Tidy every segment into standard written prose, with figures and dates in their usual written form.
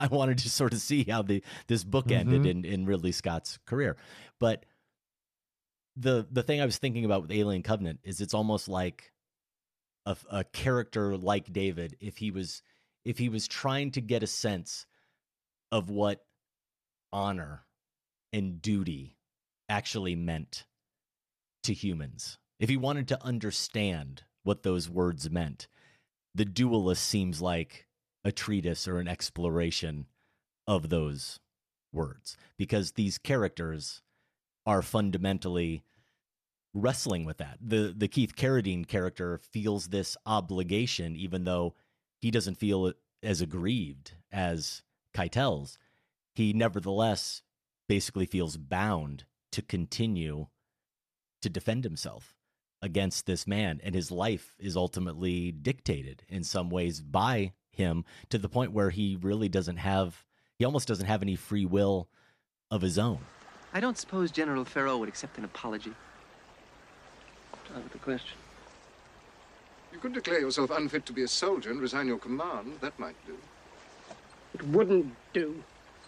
I wanted to sort of see how this book ended in Ridley Scott's career. But the thing I was thinking about with Alien Covenant is it's almost like a character like David, if he was trying to get a sense of what honor and duty actually meant to humans, if he wanted to understand what those words meant, The Duelist seems like a treatise or an exploration of those words, because these characters are fundamentally wrestling with that. The Keith Carradine character feels this obligation, even though he doesn't feel as aggrieved as Keitel's. He nevertheless basically feels bound to continue to defend himself against this man, and his life is ultimately dictated in some ways by him, to the point where he almost doesn't have any free will of his own. I don't suppose General Ferro would accept an apology. Out of the question. You could declare yourself unfit to be a soldier and resign your command. That might do. It wouldn't do.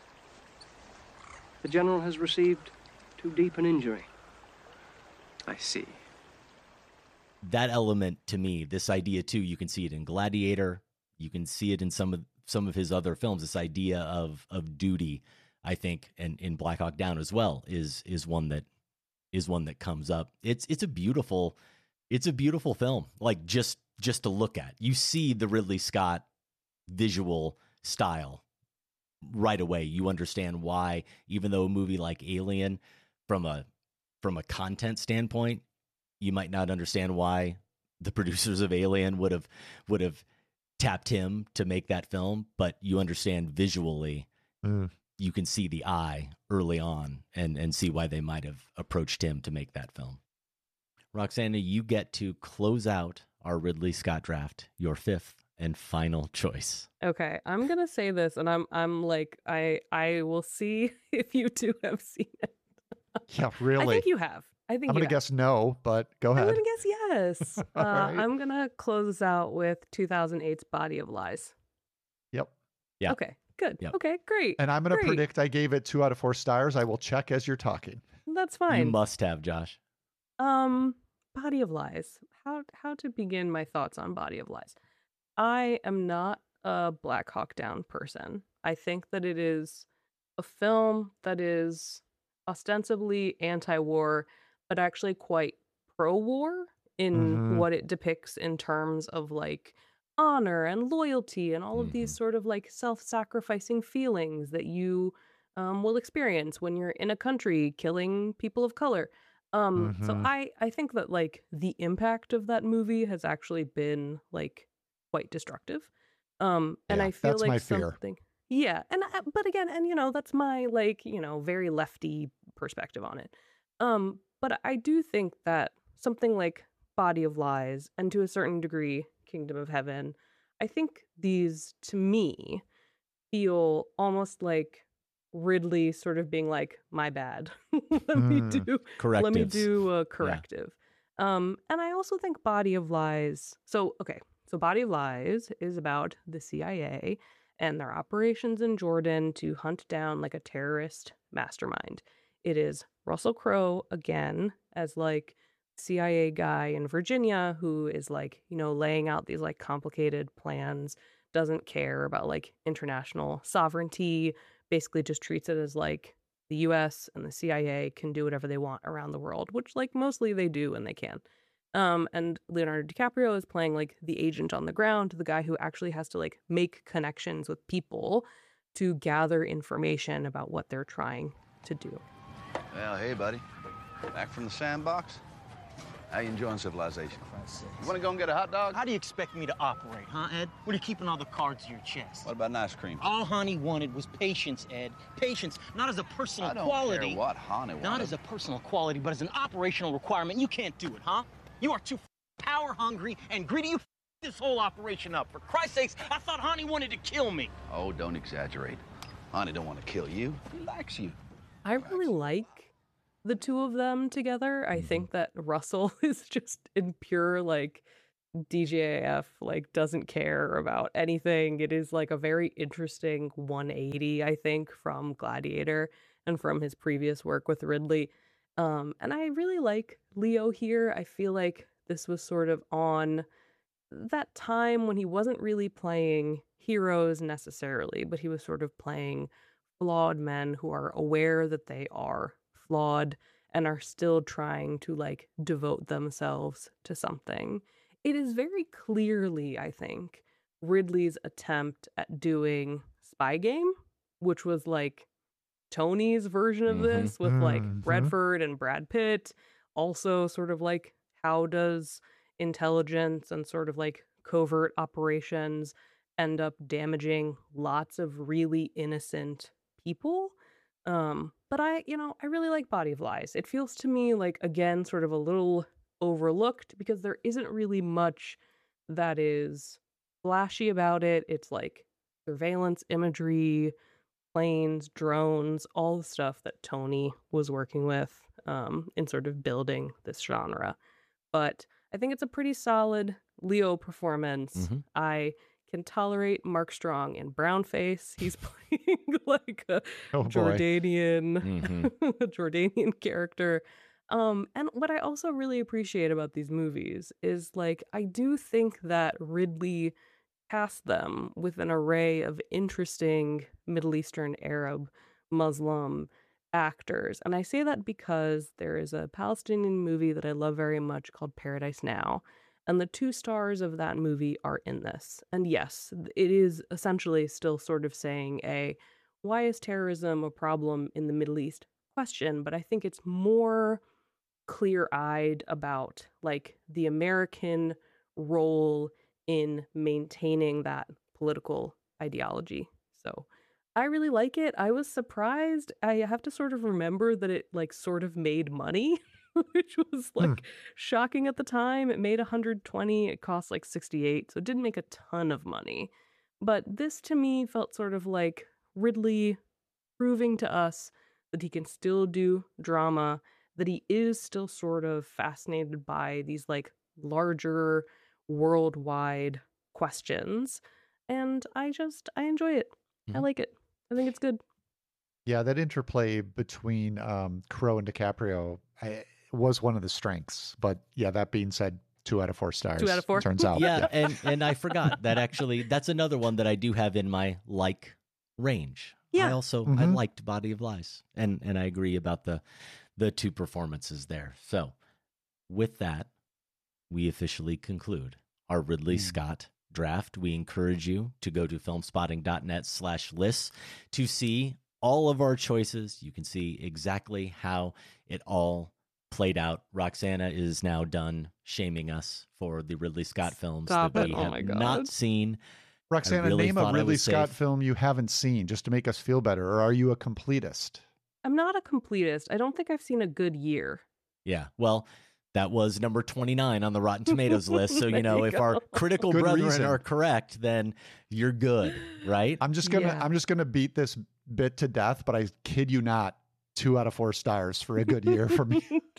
The general has received too deep an injury. I see. That element, to me, this idea too, you can see it in Gladiator, you can see it in some of his other films. This idea of duty, I think, and in Black Hawk Down as well, is one that comes up. It's a beautiful film. Like just to look at, you see the Ridley Scott visual style right away. You understand why, even though a movie like Alien, from a content standpoint, you might not understand why the producers of Alien would have tapped him to make that film, but you understand visually. You can see the eye early on and see why they might have approached him to make that film. Roxana, you get to close out our Ridley Scott draft, your fifth and final choice. Okay, I'm gonna say this, and I'm like, I will see if you two have seen it. Yeah, really? I think you have. I'm going to guess no, but go ahead. I'm going to guess yes. Right. I'm going to close this out with 2008's Body of Lies. Yep. Yeah. Okay, good. Yep. Okay, great. And I'm going to predict I gave it 2 out of 4 stars. I will check as you're talking. That's fine. You must have, Josh. Body of Lies. How to begin my thoughts on Body of Lies. I am not a Black Hawk Down person. I think that it is a film that is ostensibly anti-war, but actually quite pro-war in what it depicts in terms of like honor and loyalty and all of these sort of like self-sacrificing feelings that you will experience when you're in a country killing people of color. So I think that like the impact of that movie has actually been like quite destructive. And I feel that's like my fear. something. Yeah. And but again, and you know, that's my like, you know, very lefty perspective on it. But I do think that something like Body of Lies and to a certain degree Kingdom of Heaven, I think these to me feel almost like Ridley sort of being like, my bad. Let me do a corrective. Yeah. And I also think Body of Lies. So Body of Lies is about the CIA and their operations in Jordan to hunt down like a terrorist mastermind. It is Russell Crowe again as like CIA guy in Virginia who is like, you know, laying out these like complicated plans, doesn't care about like international sovereignty, basically just treats it as like the US and the CIA can do whatever they want around the world, which like mostly they do and they can. And Leonardo DiCaprio is playing like the agent on the ground, the guy who actually has to like make connections with people to gather information about what they're trying to do. Well, hey, buddy. Back from the sandbox? How you enjoying civilization? You want to go and get a hot dog? How do you expect me to operate, huh, Ed? What are you keeping all the cards to your chest? What about an ice cream? All Honey wanted was patience, Ed. Patience, not as a personal I don't quality. care what Honey wanted. Not as a personal quality, but as an operational requirement. You can't do it, huh? You are too power hungry and greedy. You this whole operation up. For Christ's sakes, I thought Honey wanted to kill me. Oh, don't exaggerate. Honey don't want to kill you. He likes you. I really like the two of them together. I think that Russell is just in pure like DGAF like doesn't care about anything. It is like a very interesting 180, I think, from Gladiator and from his previous work with Ridley. And I really like Leo here. I feel like this was sort of on that time when he wasn't really playing heroes necessarily, but he was sort of playing flawed men who are aware that they are flawed and are still trying to like devote themselves to something. It is very clearly, I think, Ridley's attempt at doing Spy Game, which was like Tony's version of this with like Redford and Brad Pitt. Also, sort of like, how does intelligence and sort of like covert operations end up damaging lots of really innocent people? But I really like Body of Lies. It feels to me like, again, sort of a little overlooked because there isn't really much that is flashy about it. It's like surveillance imagery, planes, drones, all the stuff that Tony was working with in sort of building this genre. But I think it's a pretty solid Leo performance. I can tolerate Mark Strong in brownface. He's playing like a Jordanian a Jordanian character. And what I also really appreciate about these movies is like, I do think that Ridley cast them with an array of interesting Middle Eastern, Arab, Muslim actors. And I say that because there is a Palestinian movie that I love very much called Paradise Now. And the 2 stars of that movie are in this. And yes, it is essentially still sort of saying why is terrorism a problem in the Middle East question, but I think it's more clear-eyed about like the American role in maintaining that political ideology. So I really like it. I was surprised. I have to sort of remember that it like sort of made money, which was like shocking at the time. It made 120. It cost like 68, so it didn't make a ton of money. But this to me felt sort of like Ridley proving to us that he can still do drama, that he is still sort of fascinated by these like larger worldwide questions. And I enjoy it. I like it. I think it's good. Yeah, that interplay between Crowe and DiCaprio was one of the strengths. But yeah, that being said, 2 out of 4 stars. 2 out of 4. Turns out. Yeah, and I forgot that actually that's another one that I do have in my like range. Yeah. I also I liked Body of Lies, and I agree about the 2 performances there. So with that, we officially conclude our Ridley Scott draft. We encourage you to go to filmspotting.net/lists to see all of our choices. You can see exactly how it all played out. Roxana is now done shaming us for the Ridley Scott films that we have not seen. Roxana, really name a Ridley Scott safe. film you haven't seen just to make us feel better, or are you a completist? I'm not a completist. I don't think I've seen A Good Year. Yeah, well, that was number 29 on the Rotten Tomatoes list. So, There if you our go. critical Good brethren reason. are correct, then you're good, right? I'm just gonna beat this bit to death, but I kid you not, 2 out of 4 stars for A Good Year for me.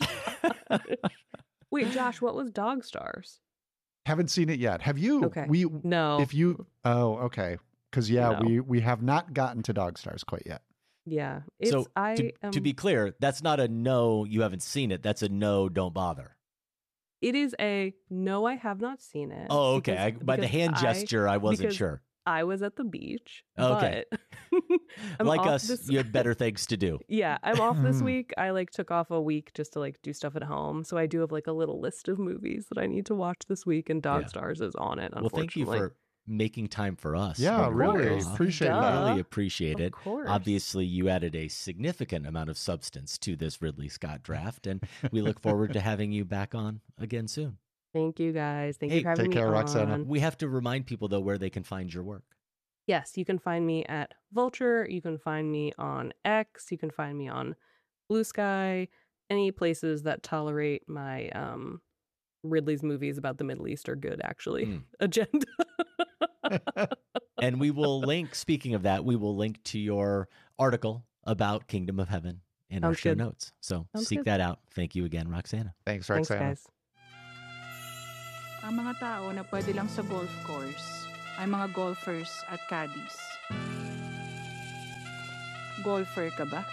Wait, Josh, what was Dog Stars? Haven't seen it yet. Have you? Okay. No. No. Okay. Because yeah, No. we have not gotten to Dog Stars quite yet. Yeah. So to be clear, that's not a no, you haven't seen it. That's a no, don't bother. It is a no, I have not seen it. Oh, okay. By the because hand gesture, I wasn't because sure. I was at the beach. Okay. But I'm Like off us, you had better things to do. Yeah, I'm off this week. I took off a week just to do stuff at home. So I do have a little list of movies that I need to watch this week, and Dog Yeah. Stars is on it. Well, thank you Unfortunately. for making time for us. Yeah, on really Raw. appreciate Duh. that. Really appreciate Of it. course. Obviously, you added a significant amount of substance to this Ridley Scott draft, and we look forward to having you back on again soon. Thank you guys. Thank Hey, you for having take me care, on. Roxana. We have to remind people, though, where they can find your work. Yes, you can find me at Vulture. You can find me on X. You can find me on Blue Sky. Any places that tolerate my Ridley's movies about the Middle East are good, actually. Agenda. And we will link, speaking of that, we will link to your article about Kingdom of Heaven in our Sounds show good. notes. So Sounds seek good. that out. Thank you again, Roxana. Thanks, Thanks, Roxana. guys. Ang mga tao na pwede lang sa golf course ay mga golfers at caddies. Golfer ka ba?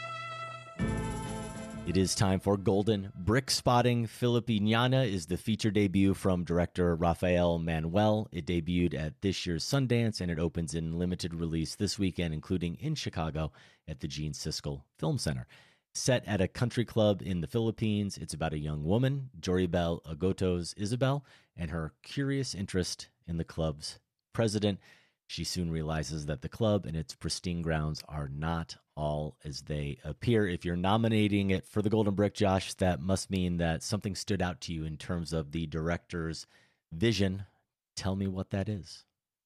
It is time for Golden Brick Spotting. Filipiniana is the feature debut from director Rafael Manuel. It debuted at this year's Sundance, and it opens in limited release this weekend, including in Chicago at the Gene Siskel Film Center. Set at a country club in the Philippines, it's about a young woman, Joribel Agotos Isabel, and her curious interest in the club's president. She soon realizes that the club and its pristine grounds are not all as they appear. If you're nominating it for the Golden Brick, Josh, that must mean that something stood out to you in terms of the director's vision. Tell me what that is.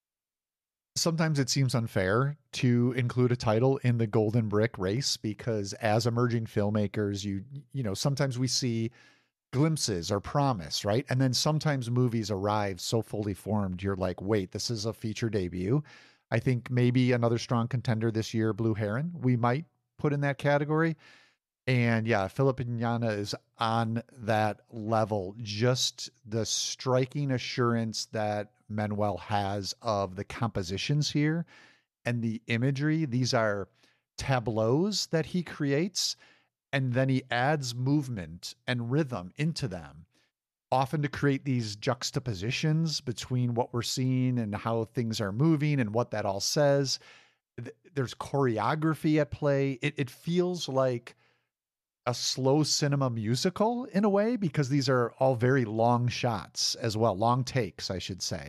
Sometimes it seems unfair to include a title in the Golden Brick race because as emerging filmmakers, you know, sometimes we see glimpses or promise, right? And then sometimes movies arrive so fully formed, you're like, wait, this is a feature debut. I think maybe another strong contender this year, Blue Heron, we might put in that category. And yeah, Filipiniana is on that level. Just the striking assurance that Manuel has of the compositions here and the imagery. These are tableaus that he creates, and then he adds movement and rhythm into them, often to create these juxtapositions between what we're seeing and how things are moving and what that all says. There's choreography at play. It feels like a slow cinema musical in a way, because these are all very long shots as well, long takes, I should say.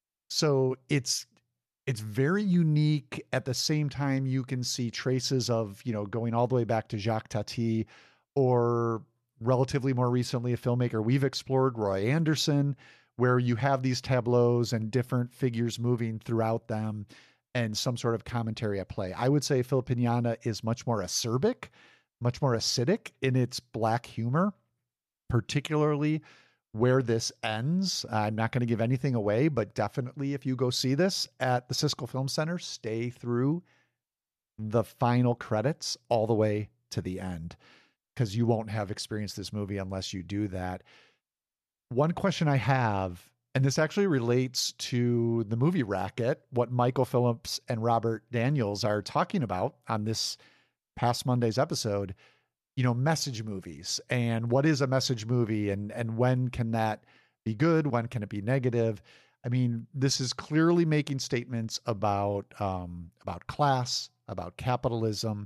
So it's very unique. At the same time, you can see traces of, you know, going all the way back to Jacques Tati, or relatively more recently, a filmmaker we've explored, Roy Andersson, where you have these tableaus and different figures moving throughout them and some sort of commentary at play. I would say Filipiniana is much more acerbic, much more acidic in its black humor, particularly where this ends. I'm not going to give anything away, but definitely if you go see this at the Siskel Film Center, stay through the final credits all the way to the end, because you won't have experienced this movie unless you do that. One question I have, and this actually relates to the movie Racket, what Michael Phillips and Robert Daniels are talking about on this past Monday's episode, you know, message movies and what is a message movie, and when can that be good? When can it be negative? I mean, this is clearly making statements about class, about capitalism,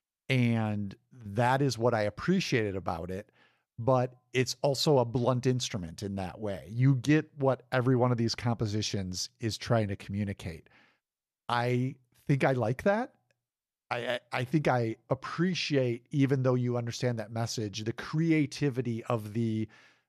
and that is what I appreciated about it. But it's also a blunt instrument in that way. You get what every one of these compositions is trying to communicate. I think I like that. I think I appreciate, even though you understand that message, the creativity of the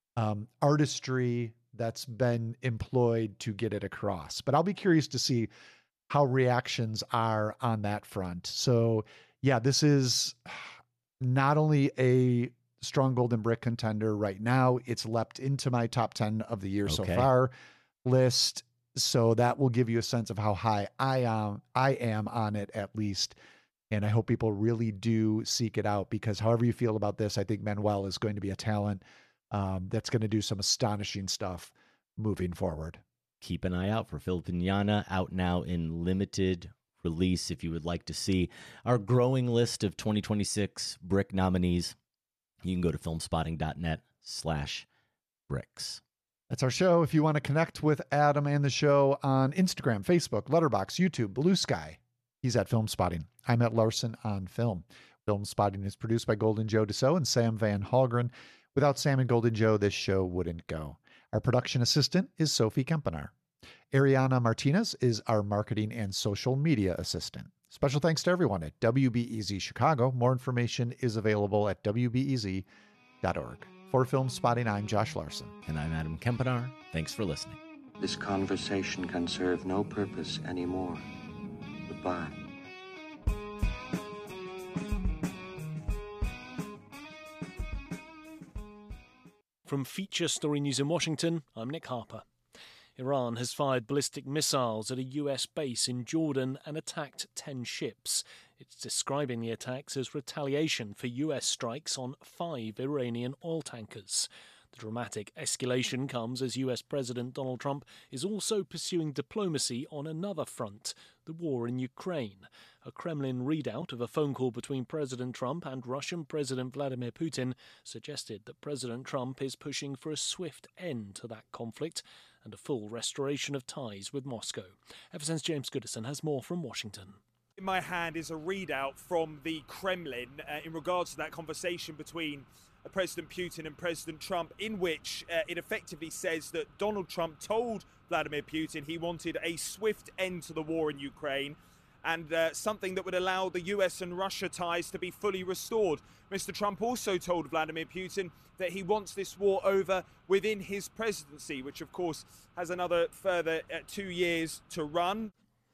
artistry that's been employed to get it across. But I'll be curious to see how reactions are on that front. So yeah, this is not only a strong Golden Brick contender right now, it's leapt into my top 10 of the year so far list. So that will give you a sense of how high I am on it, at least. And I hope people really do seek it out, because however you feel about this, I think Manuel is going to be a talent that's going to do some astonishing stuff moving forward. Keep an eye out for Filipiniana, out now in limited release. If you would like to see our growing list of 2026 Brick nominees, you can go to filmspotting.net/bricks. That's our show. If you want to connect with Adam and the show on Instagram, Facebook, Letterboxd, YouTube, Blue Sky, he's at Film Spotting. I'm at Larson on Film. Film Spotting is produced by Golden Joe Dassault and Sam Van Halgren. Without Sam and Golden Joe, this show wouldn't go. Our production assistant is Sophie Kempenaar. Ariana Martinez is our marketing and social media assistant. Special thanks to everyone at WBEZ Chicago. More information is available at WBEZ.org. For Film Spotting, I'm Josh Larson. And I'm Adam Kempenaar. Thanks for listening. This conversation can serve no purpose anymore. Goodbye. From Feature Story News in Washington, I'm Nick Harper. Iran has fired ballistic missiles at a US base in Jordan and attacked 10 ships. It's describing the attacks as retaliation for US strikes on 5 Iranian oil tankers. The dramatic escalation comes as US President Donald Trump is also pursuing diplomacy on another front, the war in Ukraine. A Kremlin readout of a phone call between President Trump and Russian President Vladimir Putin suggested that President Trump is pushing for a swift end to that conflict and a full restoration of ties with Moscow. FSN's James Goodison has more from Washington. In my hand is a readout from the Kremlin in regards to that conversation between President Putin and President Trump, in which it effectively says that Donald Trump told Vladimir Putin he wanted a swift end to the war in Ukraine and something that would allow the US and Russia ties to be fully restored. Mr. Trump also told Vladimir Putin that he wants this war over within his presidency, which of course has another further 2 years to run.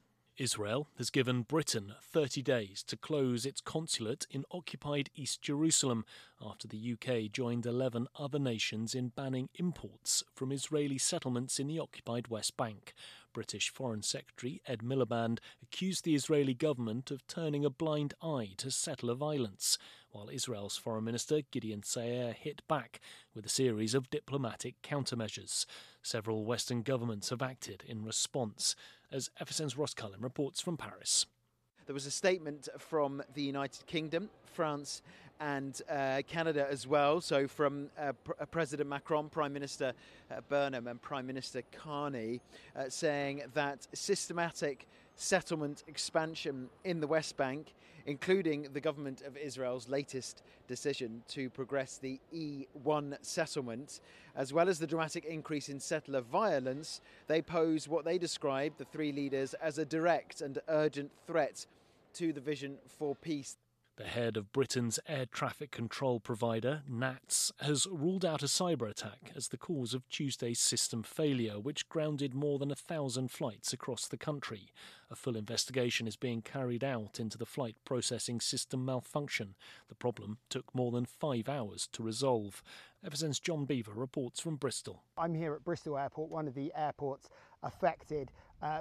Israel has given Britain 30 days to close its consulate in occupied East Jerusalem after the UK joined 11 other nations in banning imports from Israeli settlements in the occupied West Bank. British Foreign Secretary Ed Miliband accused the Israeli government of turning a blind eye to settler violence, while Israel's Foreign Minister Gideon Saar hit back with a series of diplomatic countermeasures. Several Western governments have acted in response, as FSN's Ross Cullen reports from Paris. There was a statement from the United Kingdom, France and Canada as well. So from President Macron, Prime Minister Burnham and Prime Minister Carney saying that systematic settlement expansion in the West Bank, including the government of Israel's latest decision to progress the E1 settlement, as well as the dramatic increase in settler violence, they pose what they describe, the three leaders, as a direct and urgent threat to the vision for peace. The head of Britain's air traffic control provider, NATS, has ruled out a cyber attack as the cause of Tuesday's system failure, which grounded more than 1,000 flights across the country. A full investigation is being carried out into the flight processing system malfunction. The problem took more than 5 hours to resolve. FSN's John Beaver reports from Bristol. I'm here at Bristol Airport, one of the airports affected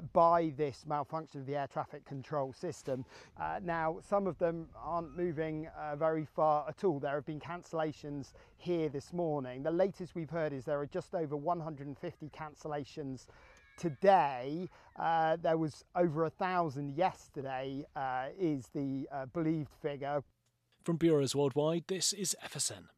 by this malfunction of the air traffic control system. Now, some of them aren't moving very far at all. There have been cancellations here this morning. The latest we've heard is there are just over 150 cancellations today. There was over 1,000 yesterday, is the believed figure. From Bureaus Worldwide, this is FSN.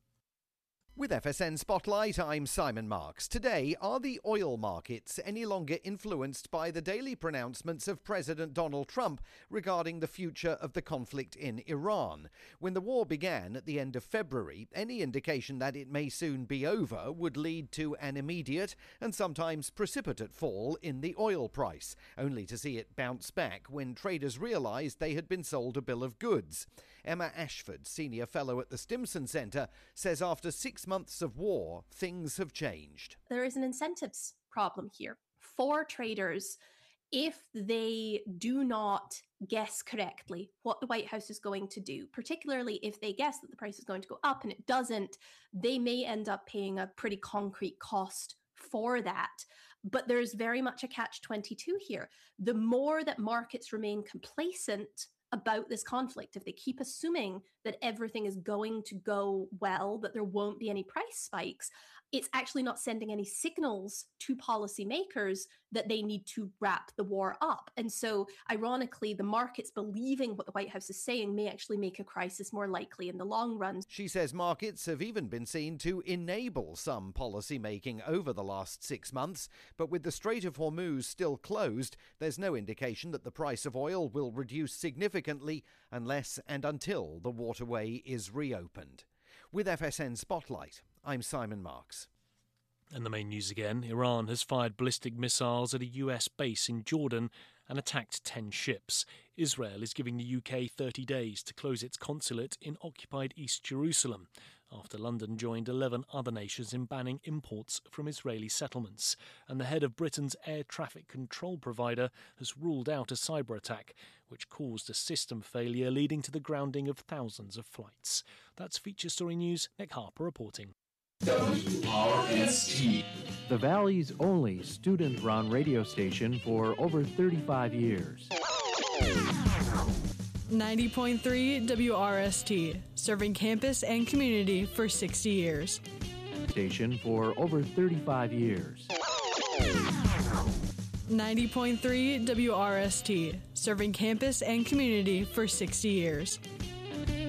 With FSN Spotlight, I'm Simon Marks. Today, are the oil markets any longer influenced by the daily pronouncements of President Donald Trump regarding the future of the conflict in Iran? When the war began at the end of February, any indication that it may soon be over would lead to an immediate and sometimes precipitate fall in the oil price, only to see it bounce back when traders realized they had been sold a bill of goods. Emma Ashford, senior fellow at the Stimson Centre, says after 6 months of war, things have changed. There is an incentives problem here for traders. If they do not guess correctly what the White House is going to do, particularly if they guess that the price is going to go up and it doesn't, they may end up paying a pretty concrete cost for that. But there's very much a catch-22 here. The more that markets remain complacent about this conflict, if they keep assuming that everything is going to go well, that there won't be any price spikes, it's actually not sending any signals to policymakers that they need to wrap the war up. And so, ironically, the markets believing what the White House is saying may actually make a crisis more likely in the long run. She says markets have even been seen to enable some policy making over the last 6 months, but with the Strait of Hormuz still closed, there's no indication that the price of oil will reduce significantly unless and until the waterway is reopened. With FSN Spotlight, I'm Simon Marks. And the main news again, Iran has fired ballistic missiles at a US base in Jordan and attacked 10 ships. Israel is giving the UK 30 days to close its consulate in occupied East Jerusalem, after London joined 11 other nations in banning imports from Israeli settlements. And the head of Britain's air traffic control provider has ruled out a cyber attack, which caused a system failure leading to the grounding of thousands of flights. That's Feature Story News. Nick Harper reporting. WRST, the Valley's only student-run radio station for over 35 years. 90.3 WRST, serving campus and community for 60 years. station for over 35 years. 90.3 WRST, serving campus and community for 60 years.